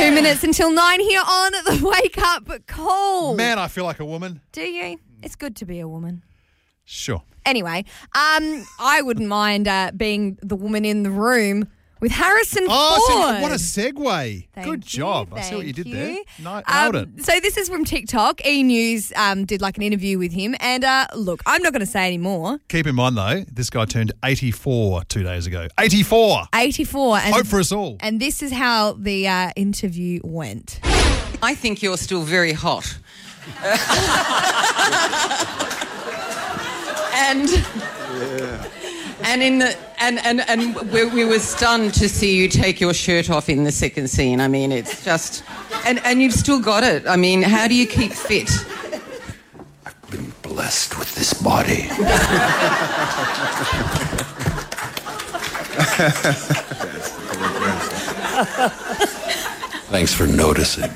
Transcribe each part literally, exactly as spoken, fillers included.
Two minutes until nine here on the Wake Up Call. Man, I feel like a woman. Do you? It's good to be a woman. Sure. Anyway, um, I wouldn't mind uh, being the woman in the room with Harrison Oh, Ford. so what a segue. Thank Good you, job. I see what you thank did there. you. No, Um, nailed it. So this is from TikTok. E! News um, did like an interview with him. And uh, look, I'm not going to say any more. Keep in mind, though, this guy turned eighty-four two days ago. eighty-four. eighty-four. And, Hope for us all. and this is how the uh, interview went. I think you're still very hot. and and in the and and and we, we were stunned to see you take your shirt off in the second scene. I mean, it's just and and you've still got it. I mean, how do you keep fit? I've been blessed with this body. Thanks for noticing.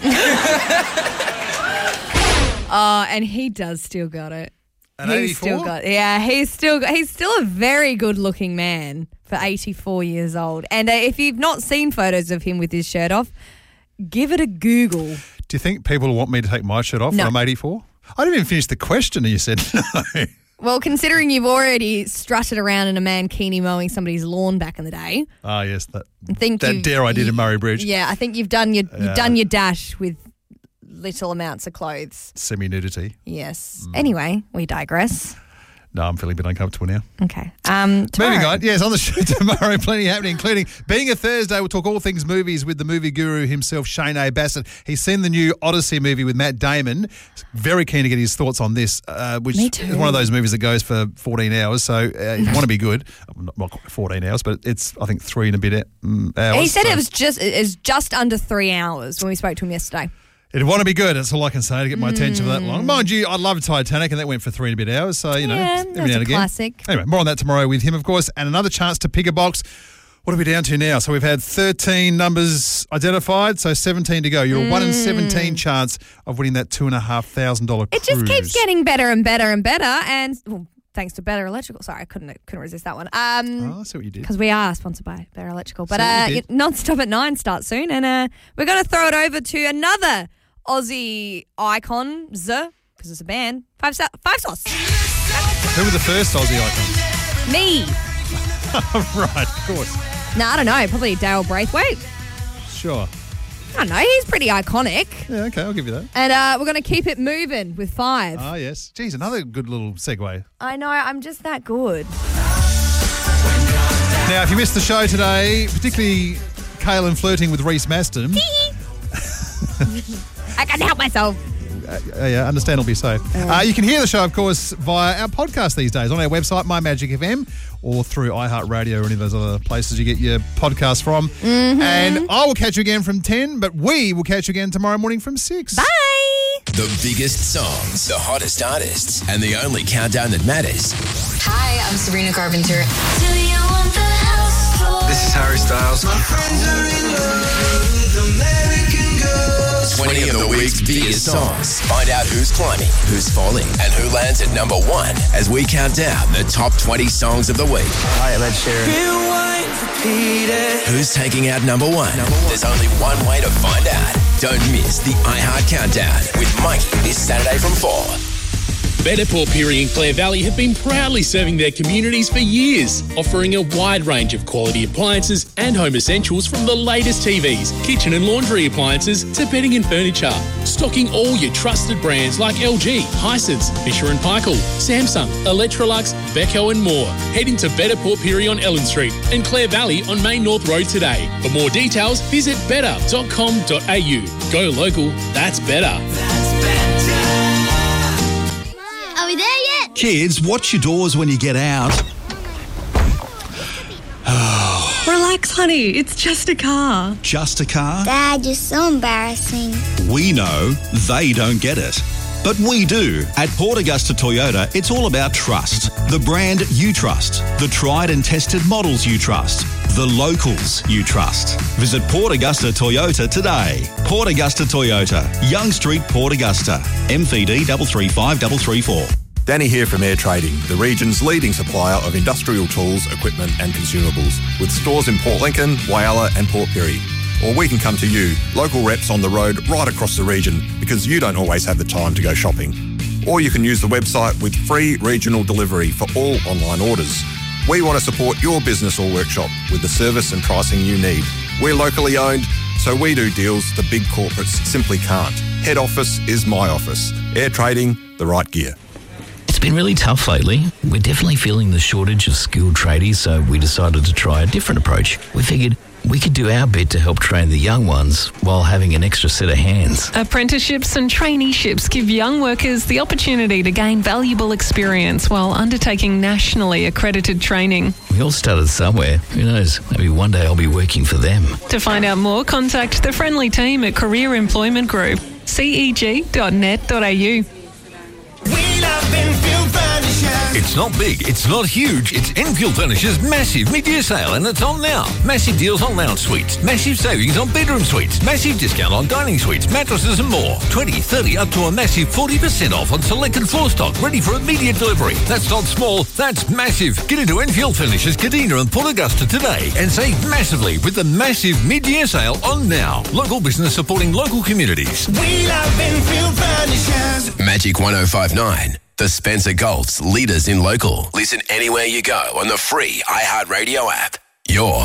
Oh, and he does still got it. At he's eighty-four? still got yeah. He's still got, he's still a very good looking man for eighty-four years old. And uh, if you've not seen photos of him with his shirt off, give it a Google. Do you think people will want me to take my shirt off No. when I'm eighty-four? I didn't even finish the question and you said no. Well, considering you've already strutted around in a mankini mowing somebody's lawn back in the day, Ah, yes. That, I think that you've- dare I did you- in Murray Bridge. Yeah, I think you've done your Yeah. you've done your dash with little amounts of clothes. Semi-nudity. Yes. Mm. Anyway, we digress. No, I'm feeling a bit uncomfortable now. Okay. Um, tomorrow. Moving on. Yes, on the show tomorrow, plenty happening, including being a Thursday, we'll talk all things movies with the movie guru himself, Shane A. Bassett. He's seen the new Odyssey movie with Matt Damon. Very keen to get his thoughts on this, uh, which Me is too. one of those movies that goes for fourteen hours. So uh, if you want to be good, not, not quite fourteen hours, but it's, I think, three and a bit um, hours. He said so it was just it was just under three hours when we spoke to him yesterday. It'd want to be good. That's all I can say to get my attention for that long. Mind you, I love Titanic, and that went for three and a bit hours. So, you know, Yeah, every that's now a and again. classic. Anyway, more on that tomorrow with him, of course, and another chance to pick a box. What are we down to now? So we've had thirteen numbers identified, so seventeen to go. You're a one in seventeen chance of winning that two and a half thousand dollar It cruise. just keeps getting better and better and better, and well, thanks to Better Electrical. Sorry, I couldn't couldn't resist that one. Um, Oh, I see what you did. because we are sponsored by Better Electrical. But See what uh, you did. Non-Stop at nine starts soon, and uh, we're going to throw it over to another Aussie icon, because it's a band. Five Sa- Five Sauce. Who were the first Aussie icons? Me. Right, of course. No, I don't know. Probably Dale Braithwaite. Sure. I don't know. He's pretty iconic. Yeah, okay, I'll give you that. And uh, we're going to keep it moving with five. Ah, yes. Geez, another good little segue. I know. I'm just that good. Now, if you missed the show today, particularly Kaylin flirting with Reese Maston, I can help myself. Uh, yeah, understandably so. Uh, you can hear the show, of course, via our podcast these days on our website, My Magic F M, or through iHeartRadio or any of those other places you get your podcasts from. Mm-hmm. And I will catch you again from ten, but we will catch you again tomorrow morning from six. Bye. The biggest songs, the hottest artists, and the only countdown that matters. Hi, I'm Sabrina Carpenter. This is Harry Styles. twenty of the week's biggest songs. Find out who's climbing, who's falling, and who lands at number one as we count down the top twenty songs of the week. Hi, Ed Sheeran. Who's taking out number one? There's only one way to find out. Don't miss the iHeart Countdown with Mikey this Saturday from four. Better Port Pirie and Clare Valley have been proudly serving their communities for years, offering a wide range of quality appliances and home essentials from the latest T Vs, kitchen and laundry appliances to bedding and furniture. Stocking all your trusted brands like L G, Hisense, Fisher and Paykel, Samsung, Electrolux, Beko and more. Head into Better Port Pirie on Ellen Street and Clare Valley on Main North Road today. For more details, visit better dot com dot a u. Go local, that's better. Are we there yet? Kids, watch your doors when you get out. Relax, honey. It's just a car. Just a car? Dad, you're so embarrassing. We know they don't get it. But we do. At Port Augusta Toyota, it's all about trust. The brand you trust. The tried and tested models you trust. The locals you trust. Visit Port Augusta Toyota today. Port Augusta Toyota. Young Street, Port Augusta. M V D three three five three three four. Danny here from Air Trading, the region's leading supplier of industrial tools, equipment and consumables, with stores in Port Lincoln, Whyalla and Port Pirie. or we can come to you, local reps on the road right across the region, because you don't always have the time to go shopping. Or you can use the website with free regional delivery for all online orders. We want to support your business or workshop with the service and pricing you need. We're locally owned, so we do deals the big corporates simply can't. Head office is my office. Air Trading, the right gear. It's been really tough lately. We're definitely feeling the shortage of skilled tradies, so we decided to try a different approach. We figured we could do our bit to help train the young ones while having an extra set of hands. Apprenticeships and traineeships give young workers the opportunity to gain valuable experience while undertaking nationally accredited training. We all started somewhere. Who knows? Maybe one day I'll be working for them. To find out more, contact the friendly team at Career Employment Group, c e g dot net dot a u. It's not big, it's not huge, it's Enfield Furnish's massive mid-year sale, and it's on now. Massive deals on lounge suites, massive savings on bedroom suites, massive discount on dining suites, mattresses and more. twenty, thirty up to a massive forty percent off on selected floor stock, ready for immediate delivery. That's not small, that's massive. Get into Enfield Furnish's Kadina and Port Augusta today and save massively with the massive mid-year sale on now. Local business supporting local communities. We love Enfield Furnishers. Magic one oh five nine. The Spencer Golf's leaders in local. Listen anywhere you go on the free iHeartRadio app. Your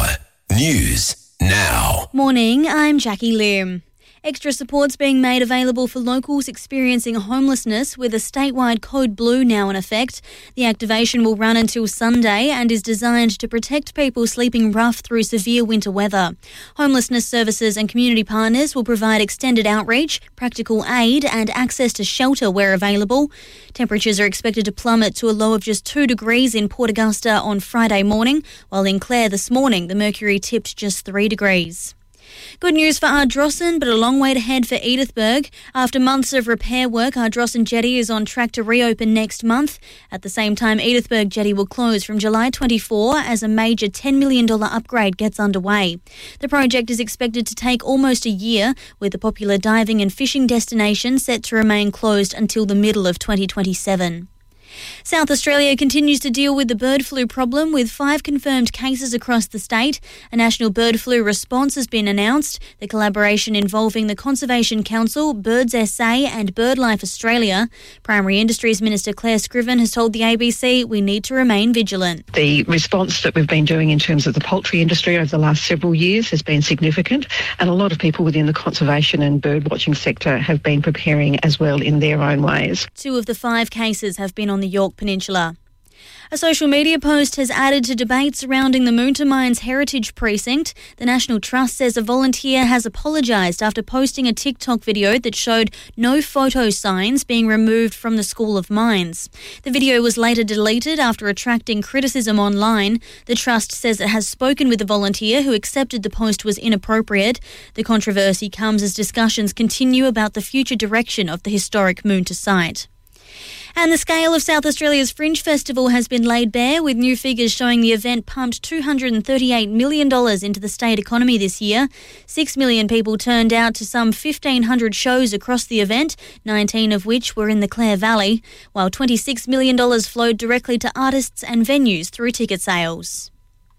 news now. Morning, I'm Jackie Lim. Extra support's being made available for locals experiencing homelessness with a statewide Code Blue now in effect. The activation will run until Sunday and is designed to protect people sleeping rough through severe winter weather. Homelessness services and community partners will provide extended outreach, practical aid and access to shelter where available. Temperatures are expected to plummet to a low of just two degrees in Port Augusta on Friday morning, while in Clare this morning the mercury tipped just three degrees. Good news for Ardrossan, but a long wait ahead for Edithburgh. After months of repair work, Ardrossan Jetty is on track to reopen next month. At the same time, Edithburgh Jetty will close from July twenty-fourth as a major ten million dollars upgrade gets underway. The project is expected to take almost a year, with the popular diving and fishing destination set to remain closed until the middle of twenty twenty-seven. South Australia continues to deal with the bird flu problem with five confirmed cases across the state. A national bird flu response has been announced. The collaboration involving the Conservation Council, Birds S A and BirdLife Australia. Primary Industries Minister Claire Scriven has told the A B C we need to remain vigilant. The response that we've been doing in terms of the poultry industry over the last several years has been significant, and a lot of people within the conservation and bird watching sector have been preparing as well in their own ways. Two of the five cases have been on the York Peninsula. A social media post has added to debate surrounding the Moonta Mines Heritage Precinct. The National Trust says a volunteer has apologised after posting a TikTok video that showed no photo signs being removed from the School of Mines. The video was later deleted after attracting criticism online. The Trust says it has spoken with the volunteer who accepted the post was inappropriate. The controversy comes as discussions continue about the future direction of the historic Moonta site. And the scale of South Australia's Fringe Festival has been laid bare, with new figures showing the event pumped two hundred thirty-eight million dollars into the state economy this year. Six million people turned out to some fifteen hundred shows across the event, nineteen of which were in the Clare Valley, while twenty-six million dollars flowed directly to artists and venues through ticket sales.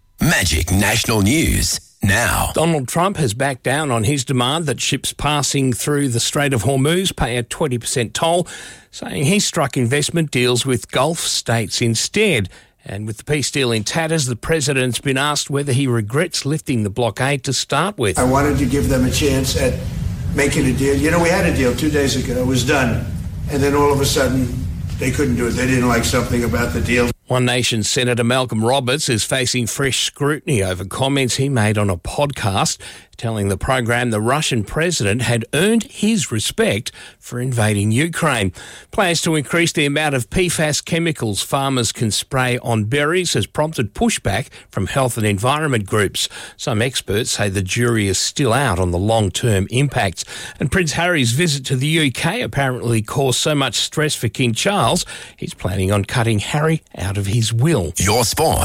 Magic National News now. Donald Trump has backed down on his demand that ships passing through the Strait of Hormuz pay a twenty percent toll, saying he struck investment deals with Gulf states instead. And with the peace deal in tatters, the president's been asked whether he regrets lifting the blockade to start with. I wanted to give them a chance at making a deal. You know, we had a deal two days ago. It was done. And then all of a sudden, they couldn't do it. They didn't like something about the deal. One Nation Senator Malcolm Roberts is facing fresh scrutiny over comments he made on a podcast, telling the program the Russian president had earned his respect for invading Ukraine. Plans to increase the amount of P FAS chemicals farmers can spray on berries has prompted pushback from health and environment groups. Some experts say the jury is still out on the long-term impacts. And Prince Harry's visit to the U K apparently caused so much stress for King Charles, he's planning on cutting Harry out of his will. Your sport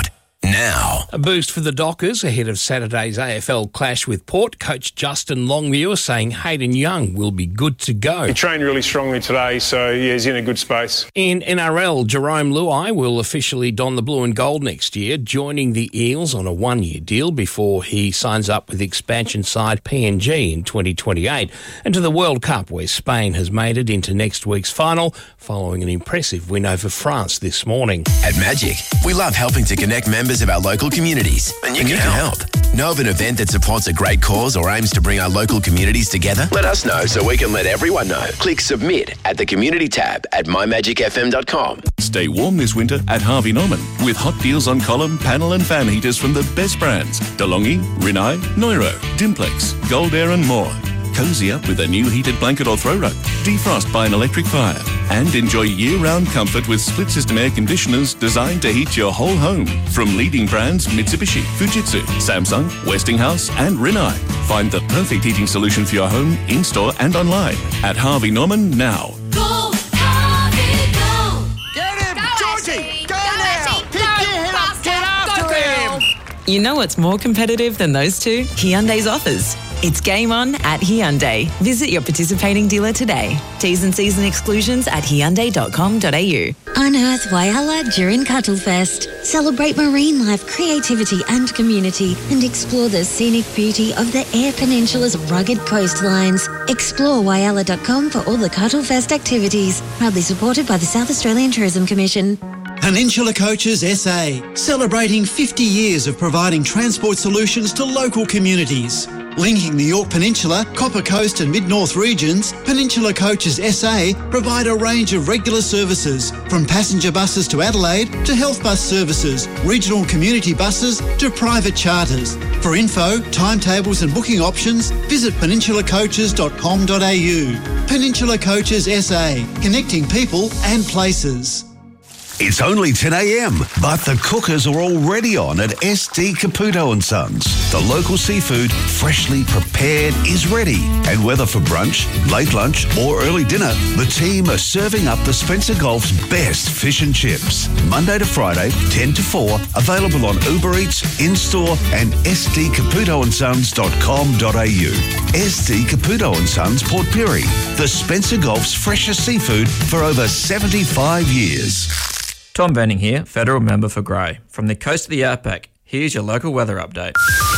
now. A boost for the Dockers ahead of Saturday's A F L clash with Port. Coach Justin Longmuir saying Hayden Young will be good to go. He trained really strongly today, so yeah, he's in a good space. In N R L, Jerome Luai will officially don the blue and gold next year, joining the Eels on a one-year deal before he signs up with expansion side P N G in twenty twenty-eight. And to the World Cup, where Spain has made it into next week's final following an impressive win over France this morning. At Magic, we love helping to connect members of our local communities, and you, and can, you can help. help. Know of an event that supports a great cause or aims to bring our local communities together? Let us know so we can let everyone know. Click submit at the community tab at my magic f m dot com. Stay warm this winter at Harvey Norman with hot deals on column, panel and fan heaters from the best brands: DeLonghi, Rinnai, Neuro, Dimplex, Gold Air and more. Cozy up with a new heated blanket or throw rug. Defrost by an electric fire. And enjoy year-round comfort with split-system air conditioners designed to heat your whole home. From leading brands Mitsubishi, Fujitsu, Samsung, Westinghouse and Rinnai. Find the perfect heating solution for your home in-store and online at Harvey Norman now. Go, Harvey, go! Get him, go Georgie! Go, go now! Pick your head up, get after him! You know what's more competitive than those two? Hyundai's offers. It's game on at Hyundai. Visit your participating dealer today. T's and C's and exclusions at hyundai dot com dot a u. Unearth Whyalla during Cuttlefest. Celebrate marine life, creativity and community and explore the scenic beauty of the Eyre Peninsula's rugged coastlines. Explore whyalla dot com for all the Cuttlefest activities. Proudly supported by the South Australian Tourism Commission. Peninsula Coaches S A, celebrating fifty years of providing transport solutions to local communities. Linking the Yorke Peninsula, Copper Coast and Mid-North regions, Peninsula Coaches S A provide a range of regular services, from passenger buses to Adelaide to health bus services, regional community buses to private charters. For info, timetables and booking options, visit peninsula coaches dot com dot a u. Peninsula Coaches S A, connecting people and places. It's only ten a m, but the cookers are already on at S D Caputo and Sons. The local seafood, freshly prepared, is ready. And whether for brunch, late lunch or early dinner, the team are serving up the Spencer Gulf's best fish and chips. Monday to Friday, ten to four, available on Uber Eats, in-store and s d caputo and sons dot com dot a u. S D Caputo and Sons, Port Pirie, the Spencer Gulf's freshest seafood for over seventy-five years. Tom Benning here, Federal Member for Grey. From the coast of the Outback, here's your local weather update.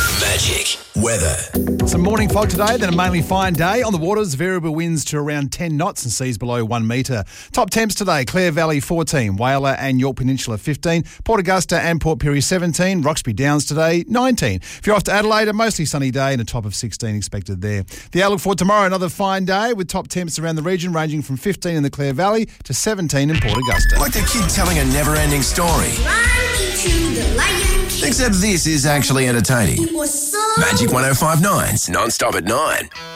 Magic weather. Some morning fog today, then a mainly fine day. On the waters, variable winds to around ten knots and seas below one metre. Top temps today, Clare Valley fourteen, Whyalla and Yorke Peninsula fifteen, Port Augusta and Port Pirie seventeen, Roxby Downs today nineteen. If you're off to Adelaide, a mostly sunny day and a top of sixteen expected there. The outlook for tomorrow, another fine day with top temps around the region ranging from fifteen in the Clare Valley to seventeen in Port Augusta. Like the kid telling a never-ending story. Except this is actually entertaining. Magic one oh five nine's Non-Stop at nine.